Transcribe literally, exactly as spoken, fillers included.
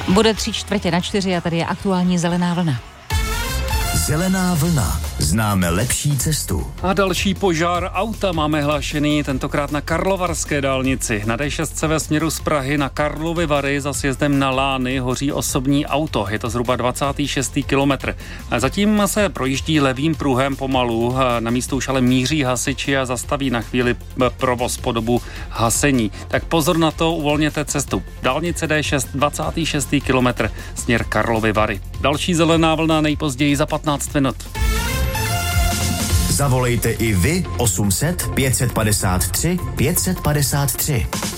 Bude tři čtvrtě na čtyři a tady je aktuální zelená vlna. Zelená vlna. Známe lepší cestu. A další požár auta máme hlášený tentokrát na Karlovarské dálnici. Na D šest ve směru z Prahy na Karlovy Vary za sjezdem na Lány hoří osobní auto. Je to zhruba dvacátý šestý kilometr. Zatím se projíždí levým pruhem pomalu. Na místo už ale míří hasiči a zastaví na chvíli provoz po dobu hasení. Tak pozor na to, uvolněte cestu. Dálnice D šest, dvacátý šestý kilometr, směr Karlovy Vary. Další zelená vlna nejpozději za patnáct minut. Zavolejte i vy osm set pět set padesát tři pět set padesát tři.